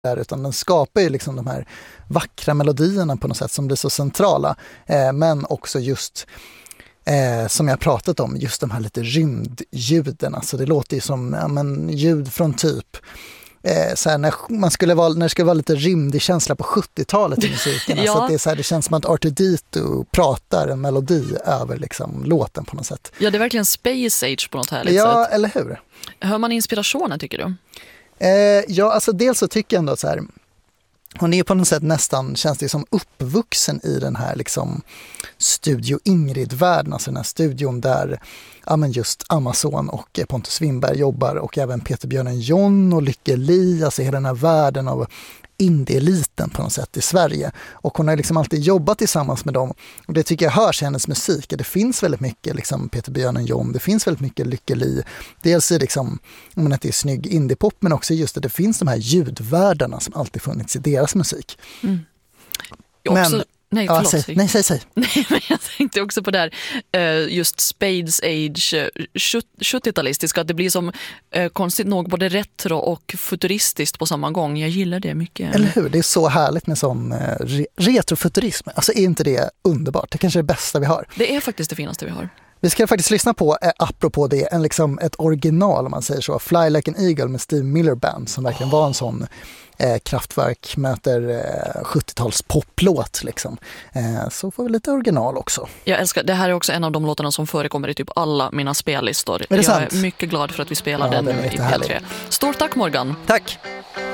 där, utan den skapar ju liksom de här vackra melodierna på något sätt som blir så centrala. Men också just som jag pratat om, just de här lite rymdljuden. Alltså det låter ju som ljud från typ så här, när det skulle vara lite rymdig känsla på 70-talet i musiken. Ja. Alltså att det är så här, det känns som att R2D2 pratar en melodi över liksom låten på något sätt. Ja, det är verkligen Space Age på något härligt sätt. Ja, eller hur? Hör man inspirationen, tycker du? Ja, alltså dels så tycker jag ändå att så här, hon är på något sätt nästan, känns det som, uppvuxen i den här liksom Studio Ingrid-världen, alltså den här studion där just Amazon och Pontus Winberg jobbar, och även Peter Björnen John och Lykke Li, alltså hela den här världen av indie-eliten på något sätt i Sverige. Och hon har liksom alltid jobbat tillsammans med dem, och det tycker jag hörs i hennes musik. Det finns väldigt mycket liksom Peter Björnen John, det finns väldigt mycket Lykke Li. Dels i liksom, att det är snygg indiepop, men också just att det finns de här ljudvärldarna som alltid funnits i deras musik. Mm. Men Nej, förlåt. Säg. Nej, men jag tänkte också på det här, just Spades Age, 70-talistiska, att det blir som konstigt nog både retro och futuristiskt på samma gång. Jag gillar det mycket. Eller hur? Det är så härligt med sån retrofuturism. Alltså är inte det underbart? Det kanske är det bästa vi har. Det är faktiskt det finaste vi har. Vi ska faktiskt lyssna på, apropå det, ett original, om man säger så, Fly Like an Eagle med Steve Miller Band, som verkligen var en sån Kraftwerk möter 70-tals poplåt liksom. Så får vi lite original också. Jag älskar, det här är också en av de låtarna som förekommer i typ alla mina spellistor. Är det sant? Jag är mycket glad för att vi spelar den är i P3. Stort tack, Morgan. Tack!